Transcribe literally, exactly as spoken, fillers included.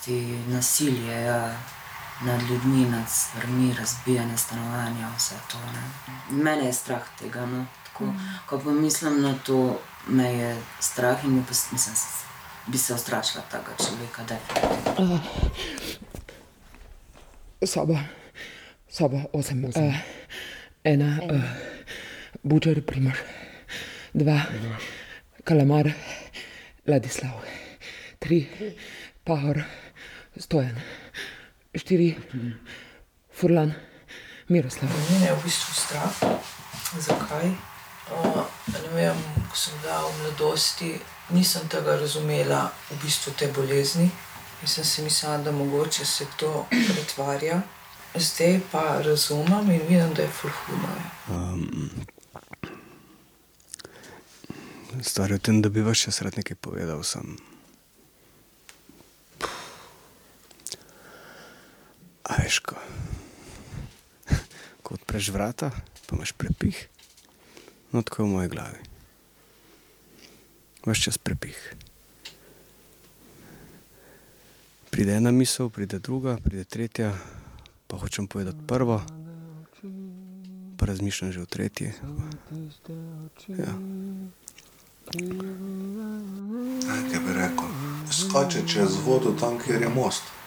Nasilje, ja, nad ljudmi, nad stvarmi, razbijanje stanovanja, vse to, ne. Mene je strah tega, no, tako. Ko pomislim na to, me je strah in mislim, bi se ustrašila takega človeka, definitivno. Soba, soba osem. Ena, Bučar Primož. Dva, Kalamar Ladislav. Tri, Pahor Stojan. Štiri, Furlan Miroslav. Mene je v bistvu strah. Zakaj? Ne vem, ko sem bila v mladosti, nisem tega razumela, v bistvu te bolezni. In sem si mislila, da mogoče se to pretvarja. Zdaj pa razumem in vidim, da je ful hudo. Stvar je v tem, da bi ves čas rad nekaj povedal, sem. A veš, ko, ko odpreš vrata, pa imaš prepih, no tako je v moji glavi. Ves čas prepih. Pride ena misel, pride druga, pride tretja, pa hočem povedati prvo, pa razmišljam že o tretji. Ja. Kaj bi rekel, skače čez vodo tam, kjer je most.